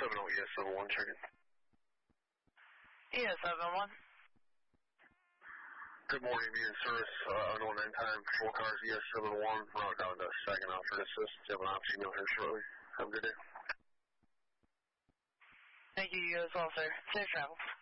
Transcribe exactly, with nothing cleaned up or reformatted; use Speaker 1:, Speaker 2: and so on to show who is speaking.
Speaker 1: seven oh, yes, seven one, check in.
Speaker 2: Yeah, seven one.
Speaker 1: Good morning, being service, uh, unknown end time, patrol cars, yes, seven one, route down to second off for assistance. You have an option email here shortly. Have a good day.
Speaker 2: Thank you, you as well, sir. Safe travels.